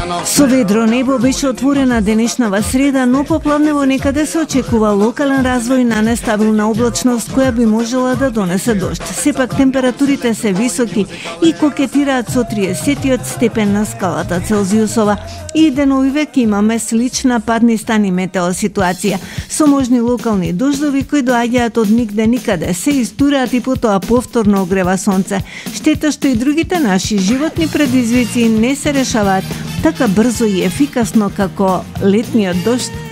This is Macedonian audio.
Со ведро небо беше отворена денешнава среда, но поплавнево некаде се очекува локален развој на нестабилна облачност која би можела да донесе дожд. Сепак температурите се високи и кокетираат со 30 степен на скалата Целзиусова. И деновивек имаме слична паднистани метео ситуација, со можни локални дождови кои доаѓаат од нигде никаде, се истураат и потоа повторно огрева сонце. Штета што и другите наши животни предизвици не се решаваат така брзо и ефикасно како летниот дожд